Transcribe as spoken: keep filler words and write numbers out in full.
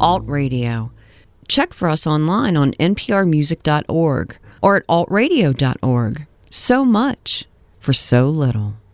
Alt Radio. Check for us online on n p r music dot org or at alt radio dot org. So much for so little.